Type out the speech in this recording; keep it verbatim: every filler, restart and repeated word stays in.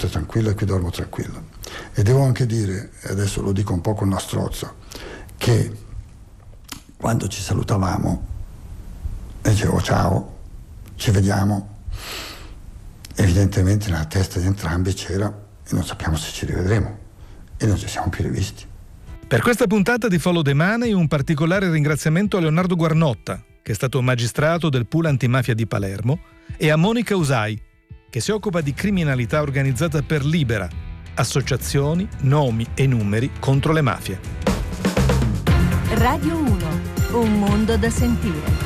notte tranquilla e qui dormo tranquillo. E devo anche dire, e adesso lo dico un po' con una strozza, che quando ci salutavamo dicevo ciao, ci vediamo, evidentemente nella testa di entrambi c'era e non sappiamo se ci rivedremo e non ci siamo più rivisti. Per questa puntata di Follow the Money un particolare ringraziamento a Leonardo Guarnotta, che è stato magistrato del pool antimafia di Palermo, e a Monica Usai, che si occupa di criminalità organizzata per Libera, associazioni, nomi e numeri contro le mafie. Radio uno, un mondo da sentire.